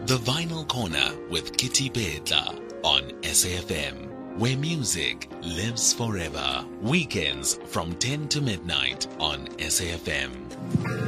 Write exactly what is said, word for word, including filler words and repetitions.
The Vinyl Corner with Kitty Bedla on S A F M, where music lives forever. Weekends from ten to midnight on S A F M.